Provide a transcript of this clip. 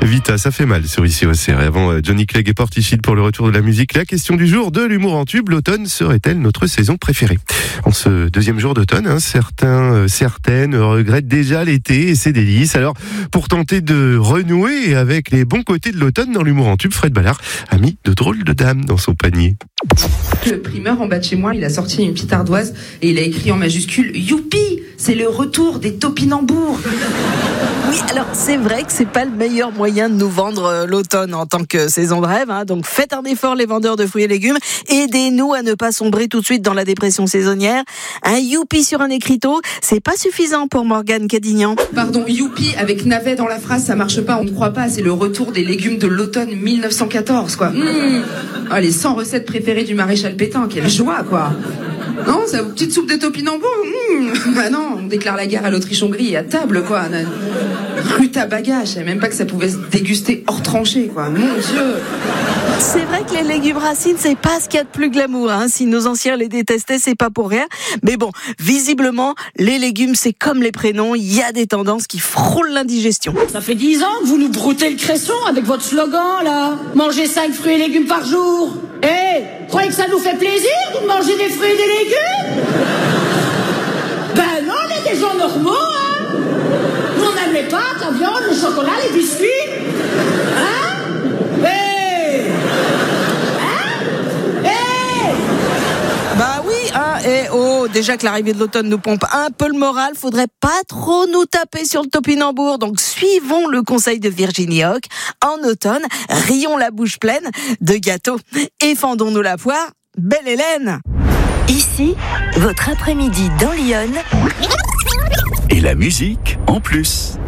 Vita, ça fait mal sur Ici OCR. Avant Johnny Clegg et Portiched pour le retour de la musique, la question du jour, de l'humour en tube, l'automne serait-elle notre saison préférée? En ce deuxième jour d'automne, certaines regrettent déjà l'été et ses délices. Alors, pour tenter de renouer avec les bons côtés de l'automne dans l'humour en tube, Fred Ballard a mis de drôles de dames dans son panier. Le primeur en bas de chez moi, il a sorti une petite ardoise et il a écrit en majuscule « Youpi, c'est le retour des topinambours ». Oui, alors c'est vrai que c'est pas le meilleur moyen de nous vendre l'automne en tant que saison de rêve, hein. Donc faites un effort les vendeurs de fruits et légumes, aidez-nous à ne pas sombrer tout de suite dans la dépression saisonnière. Un youpi sur un écriteau, c'est pas suffisant pour Morgane Cadignan. Pardon, youpi avec navet dans la phrase, ça marche pas, on ne croit pas, c'est le retour des légumes de l'automne 1914 quoi. Ah, les 100 recettes préférées du maréchal Pétain, quelle joie quoi. Non, c'est une petite soupe de topinambours. Bah non, on déclare la guerre à l'Autriche-Hongrie et à table quoi. Rutabaga, je savais même pas que ça pouvait se déguster hors tranchée quoi. Mon Dieu. C'est vrai que les légumes racines, c'est pas ce qu'il y a de plus glamour, hein. Si nos anciens les détestaient, c'est pas pour rien. Mais bon, visiblement, les légumes, c'est comme les prénoms, il y a des tendances qui frôlent l'indigestion. Ça fait 10 ans que vous nous broutez le cresson avec votre slogan, là. Mangez 5 fruits et légumes par jour. Croyez que ça nous fait plaisir de manger des fruits et des légumes? Ben non, on est des gens normaux, hein. Nous, on aime les pâtes, la viande, le chocolat, les biscuits. Hein? Bah oui, hein, déjà que l'arrivée de l'automne nous pompe un peu le moral, faudrait pas trop nous taper sur le topinambour. Donc suivons le conseil de Virginie Hoc. En automne, rions la bouche pleine de gâteaux et fendons-nous la poire. Belle Hélène! Ici, votre après-midi dans Lyon. Et la musique en plus.